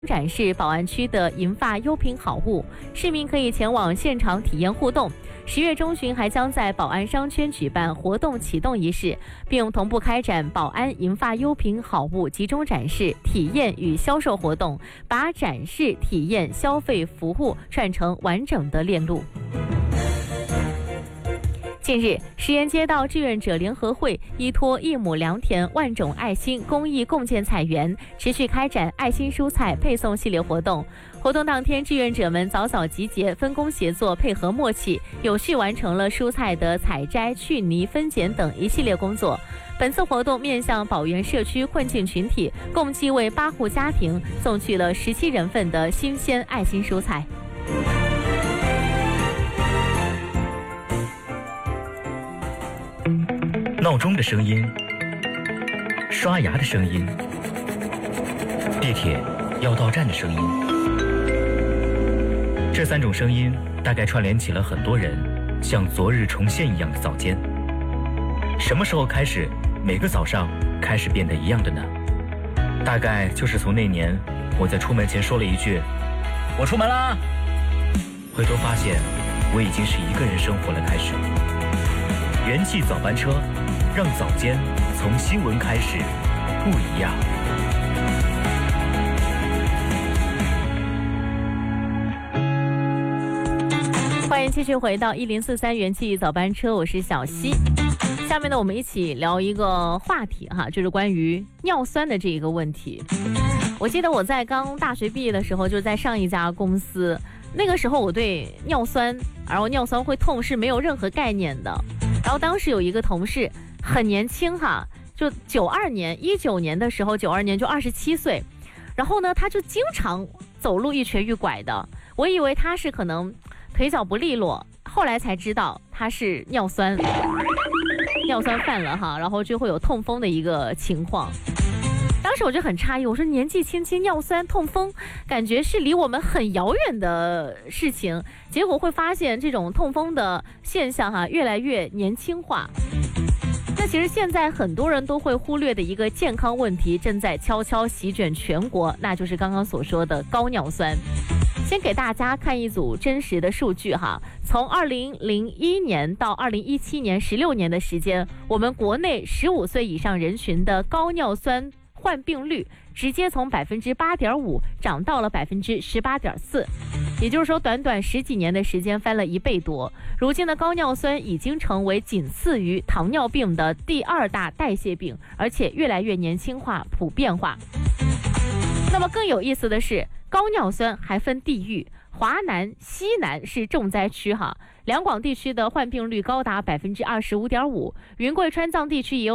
展示宝安区的银发优品好物，市民可以前往现场体验互动。10月中旬还将在宝安商圈举办活动启动仪式，并同步开展宝安银发优品好物集中展示、体验与销售活动，把展示、体验、消费服务串成完整的链路。近日，石岩街道志愿者联合会依托一亩良田万种爱心公益共建菜园，持续开展爱心蔬菜配送系列活动。活动当天，志愿者们早早集结，分工协作，配合默契，有序完成了蔬菜的采摘、去泥、分拣等一系列工作。本次活动面向宝源社区困境群体，共计为8户家庭送去了17人份的新鲜爱心蔬菜。 闹钟的声音，刷牙的声音，地铁要到站的声音，这3种声音大概串联起了很多人像昨日重现一样的早间。什么时候开始，每个早上开始变得一样的呢？大概就是从那年我在出门前说了一句“我出门啦”，回头发现我已经是一个人生活了开始。元气早班车，让早间从新闻开始不一样。 欢迎继续回到1043元气早班车，我是小溪。下面呢，我们一起聊一个话题哈，就是关于尿酸的这个问题。我记得我在刚大学毕业的时候，就在上一家公司，那个时候我对尿酸，然后尿酸会痛是没有任何概念的。然后当时有一个同事很年轻哈，就19年的时候，92年就27岁，然后呢他就经常走路一瘸一拐的，我以为他是可能腿脚不利落，后来才知道他是尿酸犯了哈，然后就会有痛风的一个情况。当时我就很诧异，我说年纪轻轻尿酸痛风，感觉是离我们很遥远的事情，结果会发现这种痛风的现象哈越来越年轻化。那其实现在很多人都会忽略的一个健康问题正在悄悄席卷全国，那就是刚刚所说的高尿酸。先给大家看一组真实的数据哈，从2001年到2017年16年的时间，我们国内15岁以上人群的高尿酸患病率直接从 8.5% 涨到了 18.4%， 也就是说短短10几年的时间翻了1倍多。如今的高尿酸已经成为仅次于糖尿病的第2大代谢病，而且越来越年轻化、普遍化。那么更有意思的是，高尿酸还分地域，华南、西南是重灾区哈。两广地区的患病率高达 25.5%， 云贵川藏地区也有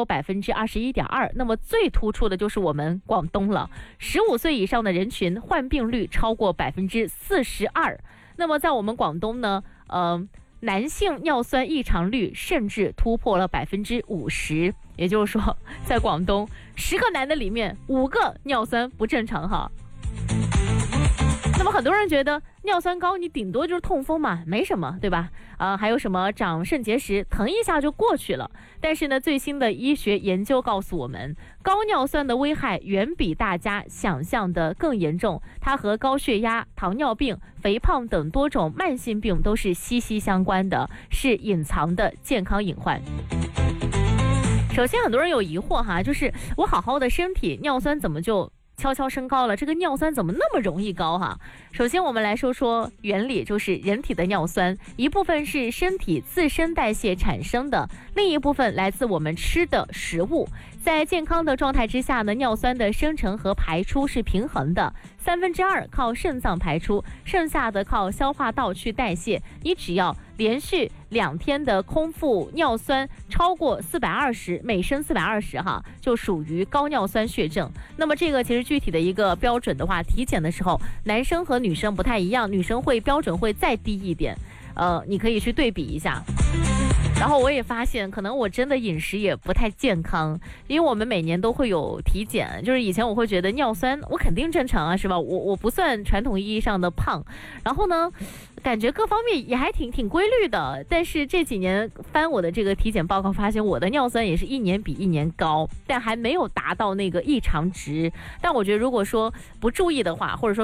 21.2%。 那么最突出的就是我们广东了，15岁以上的人群患病率超过 42%。 那么在我们广东呢，男性尿酸异常率甚至突破了 50%， 也就是说在广东10个男的里面5个尿酸不正常哈。那么很多人觉得尿酸高你顶多就是痛风嘛，没什么对吧？还有什么长肾结石，疼一下就过去了。但是呢，最新的医学研究告诉我们，高尿酸的危害远比大家想象的更严重，它和高血压、糖尿病、肥胖等多种慢性病都是息息相关的，是隐藏的健康隐患。首先很多人有疑惑哈，就是我好好的身体尿酸怎么就悄悄升高了，这个尿酸怎么那么容易高哈？首先我们来说说原理，就是人体的尿酸一部分是身体自身代谢产生的，另一部分来自我们吃的食物。在健康的状态之下呢，尿酸的生成和排出是平衡的，2/3靠肾脏排出，剩下的靠消化道去代谢。你只要连续2天的空腹尿酸超过420，每升420哈，就属于高尿酸血症。那么这个其实具体的一个标准的话，体检的时候男生和女生不太一样，女生标准会再低一点，你可以去对比一下。 然后我也发现，可能我真的饮食也不太健康，因为我们每年都会有体检，就是以前我会觉得尿酸我肯定正常啊，是吧？我不算传统意义上的胖，然后呢，感觉各方面也还挺规律的，但是这几年翻我的这个体检报告，发现我的尿酸也是一年比一年高，但还没有达到那个异常值。但我觉得如果说不注意的话，或者说